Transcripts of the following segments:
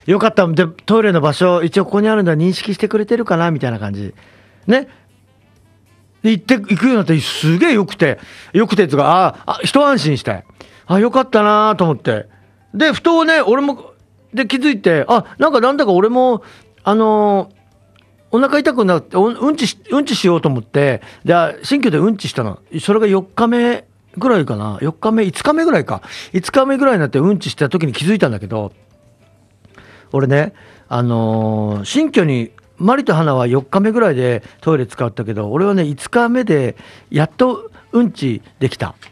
よかった。で、トイレの場所、一応ここにあるんだ、認識してくれてるかなみたいな感じ。ね。で、行くようになって、すげえよくてっていうか、一安心して。よかったなと思って。で、ふとね、俺も、で、気づいて、なんだか俺も、お腹痛くなって、うんちしようと思って、で、新居でうんちしたの。それが4日目ぐらいかな。4日目、5日目ぐらいか。5日目ぐらいになってうんちした時に気づいたんだけど、俺ね、新居に、マリと花は4日目ぐらいでトイレ使ったけど、俺はね、5日目でやっとうんちできた。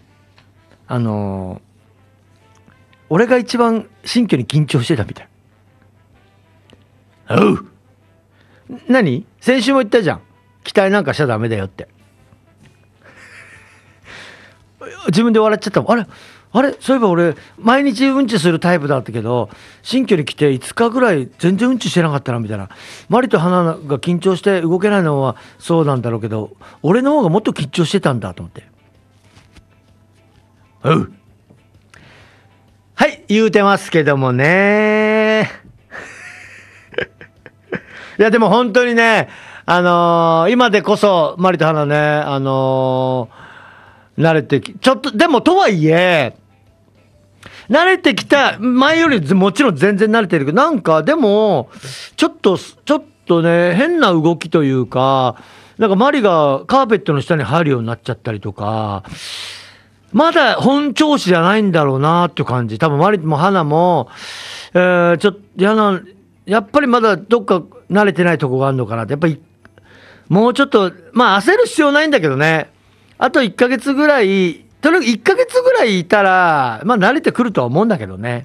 俺が一番新居に緊張してたみたい。何？先週も言ったじゃん。期待なんかしちゃダメだよって。自分で笑っちゃったもん。あれそういえば俺毎日うんちするタイプだったけど、新居に来て5日ぐらい全然うんちしてなかったなみたいな。マリと花が緊張して動けないのはそうなんだろうけど、俺の方がもっと緊張してたんだと思って。はい、言うてますけどもね。いやでも本当にね、今でこそマリと花ね、慣れてちょっとでもとはいえ慣れてきた前よりもちろん全然慣れてるけど、なんかでもちょっとね変な動きというか、なんかマリがカーペットの下に入るようになっちゃったりとか、まだ本調子じゃないんだろうなっていう感じ。多分マリも花も、ちょっとやっぱりまだどっか慣れてないとこがあるのかなって。やっぱりもうちょっと焦る必要ないんだけどね。あと1ヶ月ぐらい、とにかく1ヶ月ぐらいいたら慣れてくるとは思うんだけどね。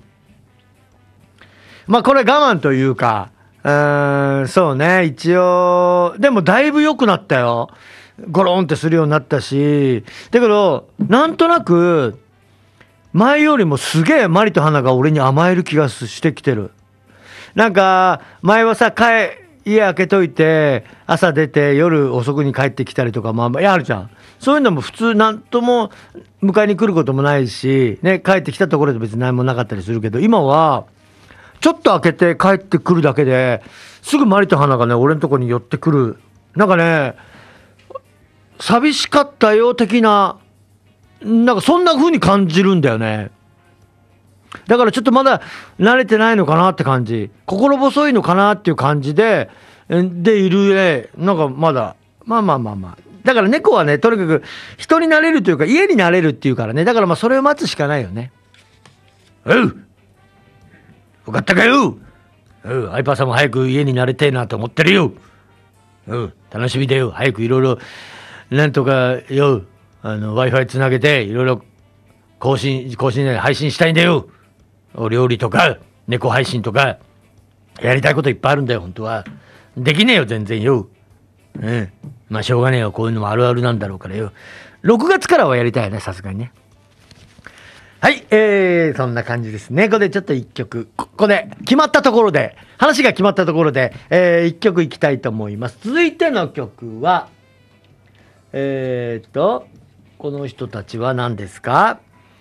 これ我慢というか、そうね、一応でもだいぶ良くなったよ。ゴロンってするようになったし、だけどなんとなく前よりもすげえマリと花が俺に甘える気がしてきてる。なんか前はさ、家開けといて朝出て夜遅くに帰ってきたりとかあるじゃん。そういうのも普通なんとも迎えに来ることもないしね、帰ってきたところで別に何もなかったりするけど、今はちょっと開けて帰ってくるだけですぐマリと花がね俺のとこに寄ってくる。なんかね、寂しかったよ的な、なんかそんな風に感じるんだよね。だからちょっとまだ慣れてないのかなって感じ、心細いのかなっていう感じでいるね。なんかまだだから猫はね、とにかく人になれるというか家になれるっていうからね。だからそれを待つしかないよね。よかったかよ。アイパーさんも早く家に慣れてえなと思ってるよ。楽しみだよ。早くいろいろなんとかよ、Wi-Fi つなげていろいろ更新で配信したいんだよ。お料理とか猫配信とかやりたいこといっぱいあるんだよ。本当はできねえよ全然よ。しょうがねえよ、こういうのもあるあるなんだろうからよ。6月からはやりたいよね、さすがにね。はい、そんな感じですね。ここでちょっと1曲、ここで決まったところで、話が決まったところで、1曲いきたいと思います。続いての曲はこの人たちは何ですか？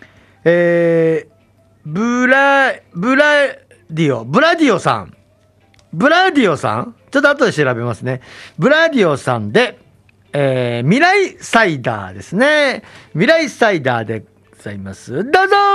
ブラディオさん。ちょっと後で調べますね。ブラディオさんで、未来サイダーですね。未来サイダーでございます。どうぞー。